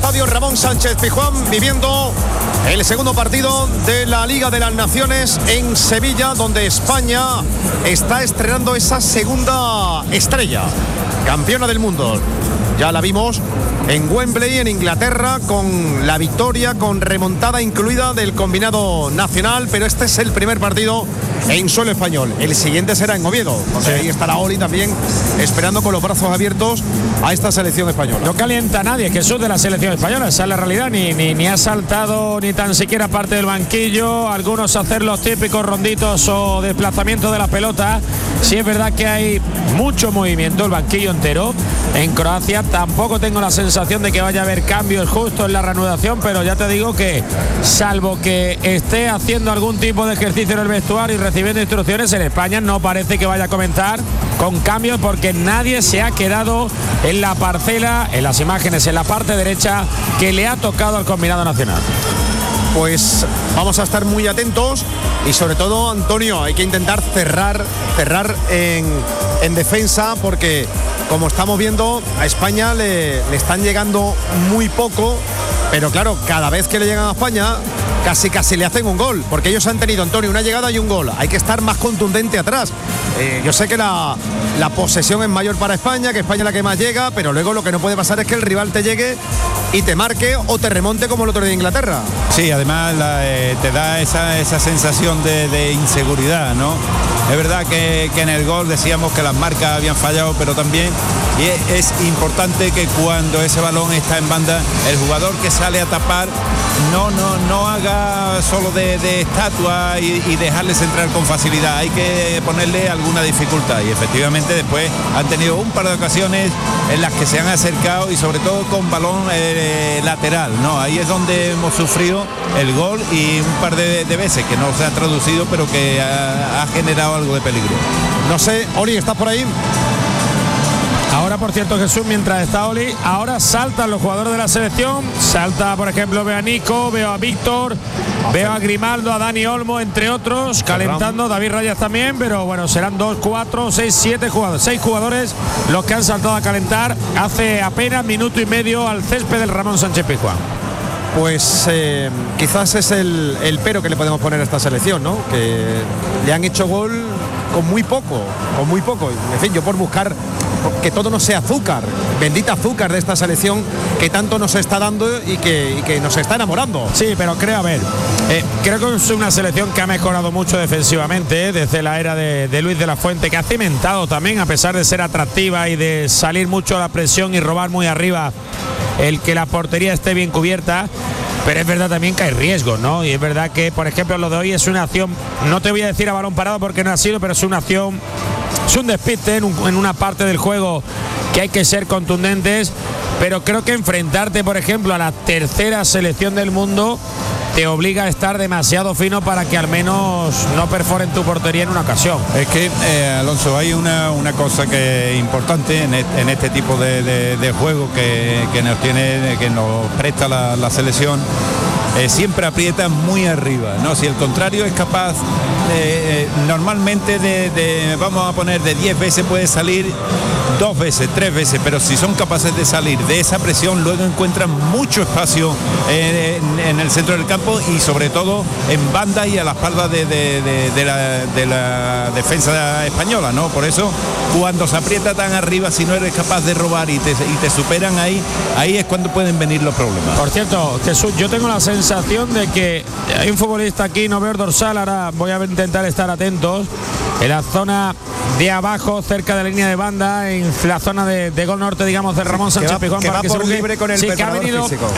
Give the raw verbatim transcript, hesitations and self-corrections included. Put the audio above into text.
estadio Ramón Sánchez Pizjuán, viviendo el segundo partido de la Liga de las Naciones en Sevilla, donde España está estrenando esa segunda estrella, campeona del mundo. Ya la vimos en Wembley, en Inglaterra, con la victoria, con remontada incluida del combinado nacional, pero este es el primer partido en suelo español. El siguiente será en Oviedo, donde sí. Ahí estará Oli también esperando con los brazos abiertos a esta selección española. No calienta a nadie, que eso es de la selección española, esa es la realidad, ni, ni, ni ha saltado ni tan siquiera parte del banquillo, algunos hacer los típicos ronditos o desplazamientos de la pelota. Sí es verdad que hay mucho movimiento, el banquillo entero en Croacia. Tampoco tengo la sensación de que vaya a haber cambios justo en la reanudación, pero ya te digo que salvo que esté haciendo algún tipo de ejercicio en el vestuario y recibiendo instrucciones, en España no parece que vaya a comentar con cambios, porque nadie se ha quedado en la parcela, en las imágenes, en la parte derecha que le ha tocado al combinado nacional. Pues vamos a estar muy atentos y sobre todo, Antonio, hay que intentar cerrar cerrar en, en defensa, porque como estamos viendo, a España le, le están llegando muy poco, pero claro, cada vez que le llegan a España casi casi le hacen un gol, porque ellos han tenido, Antonio, una llegada y un gol. Hay que estar más contundente atrás. Eh, yo sé que la, la posesión es mayor para España, que España es la que más llega, pero luego lo que no puede pasar es que el rival te llegue y te marque o te remonte como el otro día de Inglaterra. Sí, además la, eh, te da esa, esa sensación de, de inseguridad, ¿no? Es verdad que, que en el gol decíamos que las marcas habían fallado, pero también y es, es importante que cuando ese balón está en banda, el jugador que sale a tapar no, no, no haga solo de, de estatua y, y dejarles entrar con facilidad. Hay que ponerle alguna dificultad, y efectivamente después han tenido un par de ocasiones en las que se han acercado, y sobre todo con balón eh, lateral, ¿no? Ahí es donde hemos sufrido el gol, y un par de, de veces que no se ha traducido, pero que ha, ha generado algo de peligro. No sé, Oli, ¿estás por ahí? Ahora, por cierto, Jesús, mientras está Oli, ahora saltan los jugadores de la selección. Salta, por ejemplo, veo a Nico, veo a Víctor, veo a Grimaldo, a Dani Olmo, entre otros, calentando. David Rayas también, pero bueno, serán dos, cuatro, seis, siete jugadores. Seis jugadores los que han saltado a calentar hace apenas minuto y medio al césped del Ramón Sánchez Pizjuán. Pues eh, quizás es el, el pero que le podemos poner a esta selección, ¿no? Que le han hecho gol con muy poco, con muy poco. En fin, yo por buscar que todo no sea azúcar, bendita azúcar de esta selección que tanto nos está dando y que, y que nos está enamorando. Sí, pero creo, a ver, eh, creo que es una selección que ha mejorado mucho defensivamente, eh, desde la era de, de Luis de la Fuente, que ha cimentado también, a pesar de ser atractiva y de salir mucho a la presión y robar muy arriba, el que la portería esté bien cubierta. Pero es verdad también que hay riesgos, ¿no? Y es verdad que, por ejemplo, lo de hoy es una acción, no te voy a decir a balón parado porque no ha sido, pero es una acción, es un despiste en, un, en una parte del juego que hay que ser contundentes. Pero creo que enfrentarte, por ejemplo, a la tercera selección del mundo te obliga a estar demasiado fino para que al menos no perforen tu portería en una ocasión. Es que, eh, Alonso, hay una, una cosa que es importante en, et, en este tipo de, de, de juego que, que nos tiene, que nos presta la, la selección. Eh, siempre aprieta muy arriba, ¿no? Si el contrario es capaz eh, normalmente de, de, vamos a poner, de diez veces puede salir dos veces, tres veces, pero si son capaces de salir de esa presión, luego encuentran mucho espacio en, en, en el centro del campo, y sobre todo en banda y a la espalda de, de, de, de, la, de la defensa española, ¿no? Por eso, cuando se aprieta tan arriba, si no eres capaz de robar y te, y te superan ahí, ahí es cuando pueden venir los problemas. Por cierto, Jesús, yo tengo la sensación de que hay un futbolista aquí, no veo el dorsal, ahora voy a intentar estar atentos, en la zona de abajo, cerca de la línea de banda, en la zona de, de gol norte, digamos, de Ramón Sánchez Pizjuán, que va, que va por libre con el sí, que ha venido,